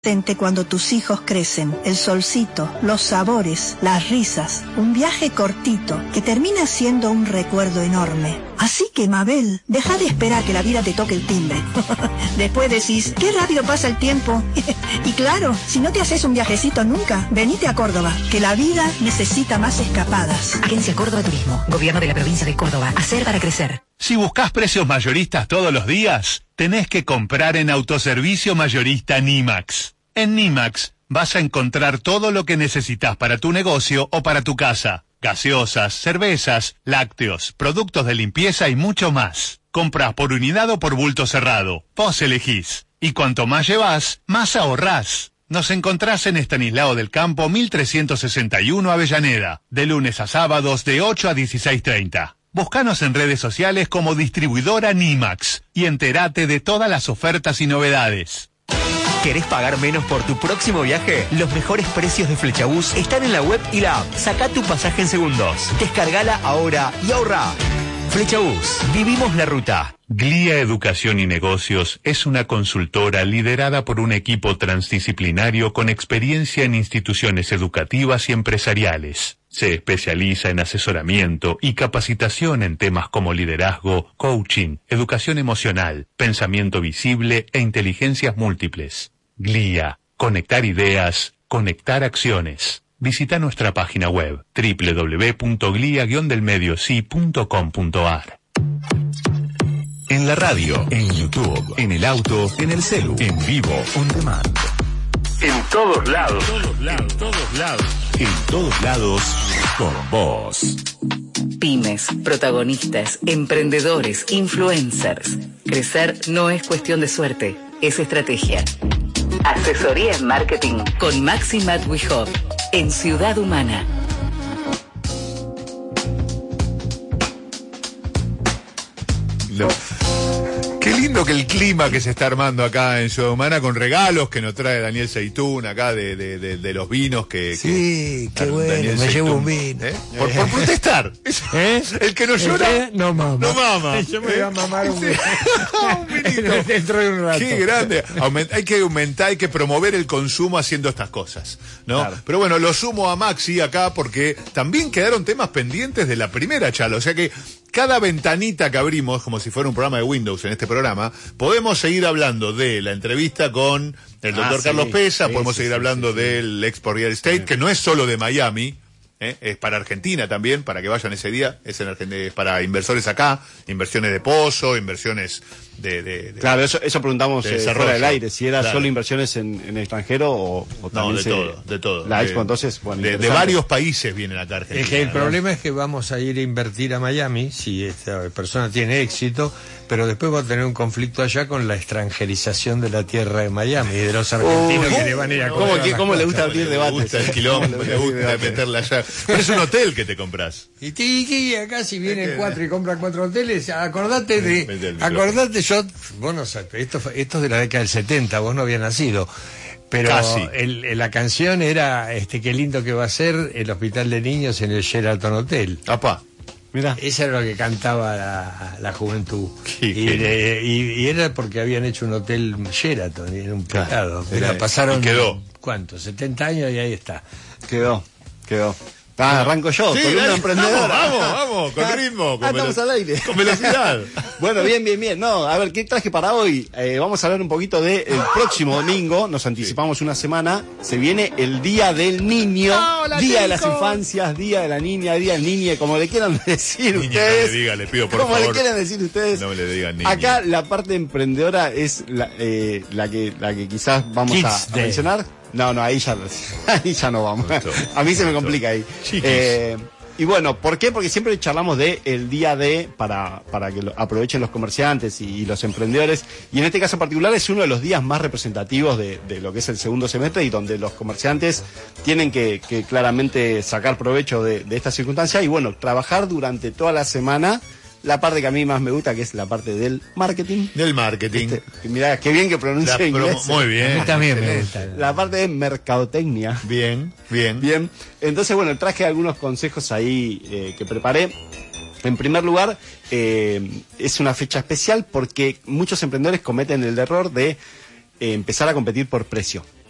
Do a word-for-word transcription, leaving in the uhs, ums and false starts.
Cuando tus hijos crecen, el solcito, los sabores, las risas, un viaje cortito que termina siendo un recuerdo enorme. Así que, Mabel, deja de esperar que la vida te toque el timbre. Después decís, qué rápido pasa el tiempo. Y claro, si no te haces un viajecito nunca, venite a Córdoba, que la vida necesita más escapadas. Agencia Córdoba Turismo, Gobierno de la Provincia de Córdoba. Hacer para crecer. Si buscas precios mayoristas todos los días, tenés que comprar en Autoservicio Mayorista Nimax. En Nimax vas a encontrar todo lo que necesitas para tu negocio o para tu casa. Gaseosas, cervezas, lácteos, productos de limpieza y mucho más. Compras por unidad o por bulto cerrado. Vos elegís. Y cuanto más llevas, más ahorrás. Nos encontrás en Estanislao del Campo mil trescientos sesenta y uno Avellaneda, de lunes a sábados de ocho a dieciséis treinta. Búscanos en redes sociales como distribuidora Nimax y entérate de todas las ofertas y novedades. ¿Querés pagar menos por tu próximo viaje? Los mejores precios de Flechabús están en la web y la app. Sacá tu pasaje en segundos. Descargala ahora y ahorrá. Flechabús. Vivimos la ruta. Glia Educación y Negocios es una consultora liderada por un equipo transdisciplinario con experiencia en instituciones educativas y empresariales. Se especializa en asesoramiento y capacitación en temas como liderazgo, coaching, educación emocional, pensamiento visible e inteligencias múltiples. Glia. Conectar ideas, conectar acciones. Visita nuestra página web doble u doble u doble u punto glia guion del medio sí punto com punto a r. En la radio, en YouTube, en el auto, en el celu, en vivo, on demand. En todos lados. En todos lados. En todos lados. En todos lados, con vos. Pymes, protagonistas, emprendedores, influencers. Crecer no es cuestión de suerte, es estrategia. Asesoría en marketing con Maxi Matwijov en Ciudad Humana. Lo... Qué lindo que el clima que se está armando acá en Ciudad Humana con regalos que nos trae Daniel Seitún acá de, de, de, de los vinos que... Sí, que, qué bueno, Daniel me Seitún, llevo un vino. ¿eh? Por, por protestar. ¿Eh? El que no llora, ¿Eh? no mama. No mama. Yo me voy a mamar un vino. un vinito. Dentro de un rato. Qué grande. Aument, hay que aumentar, hay que promover el consumo haciendo estas cosas, ¿no? Claro. Pero bueno, lo sumo a Maxi acá porque también quedaron temas pendientes de la primera charla. O sea que cada ventanita que abrimos, como si fuera un programa de Windows en este programa, podemos seguir hablando de la entrevista con el doctor ah, Carlos sí, Pesa, sí, podemos sí, seguir sí, hablando sí, sí. del Expo Real Estate, sí. que no es solo de Miami, ¿eh? Es para Argentina también, para que vayan ese día, es, en Argentina, es para inversores acá, inversiones de pozo, inversiones de... de, de claro, eso, eso preguntamos de eh, fuera del aire, si era claro. solo inversiones en, en extranjero o, o también no, de se, todo, de todo. La de, Expo, entonces, bueno, de, de varios países vienen acá a Argentina. Es que el ¿no? problema es que vamos a ir a invertir a Miami, si esta persona tiene éxito, pero después va a tener un conflicto allá con la extranjerización de la tierra de Miami y de los argentinos uh, que le van a ir a ¿Cómo, que, ¿cómo le gusta abrir debates? Le gusta el quilombo, le gusta meterla allá. Pero es un hotel que te compras. Y, y acá si vienen cuatro y compran cuatro hoteles, acordate de... Acordate, yo... Vos no sabés, esto, esto es de la década del setenta, vos no habías nacido. Pero el, el, la canción era, este, qué lindo que va a ser el hospital de niños en el Sheraton Hotel. Apá. Mirá. Eso era lo que cantaba la, la juventud. Y, de, y, y era porque habían hecho un hotel Sheraton, y era un pecado. Claro, pasaron, y quedó. ¿Cuánto? setenta años y ahí está. Quedó, quedó. Ah, arranco yo, sí, con una emprendedora. Vamos, vamos, vamos, con ritmo. Con ah, estamos al aire. Con velocidad. Bueno, bien, bien, bien. No, a ver, ¿qué traje para hoy? Eh, vamos a hablar un poquito del de próximo domingo. Nos anticipamos sí. una semana. Se viene el Día del Niño. Hola, Día chico. de las Infancias, Día de la Niña, Día del Niñe, como le quieran decir niña, ustedes. No le diga, le pido por como favor. le quieran decir ustedes. No me le digan niña. Acá la parte emprendedora es la, eh, la, que, la que quizás vamos a, a mencionar. No, no, ahí ya, ahí ya no vamos. Esto, a mí se me complica ahí. Eh, y bueno, ¿por qué? Porque siempre charlamos de el día de, para, para que lo, aprovechen los comerciantes y, y los emprendedores. Y en este caso particular es uno de los días más representativos de, de lo que es el segundo semestre y donde los comerciantes tienen que, que claramente sacar provecho de, de esta circunstancia y bueno, trabajar durante toda la semana. La parte que a mí más me gusta, que es la parte del marketing. Del marketing. Este, mirá, qué bien que pronuncia la inglés. Promo, muy bien. A mí también me gusta. La parte de mercadotecnia. Bien, bien. Bien. Entonces, bueno, traje algunos consejos ahí eh, que preparé. En primer lugar, eh, es una fecha especial porque muchos emprendedores cometen el error de eh, empezar a competir por precio.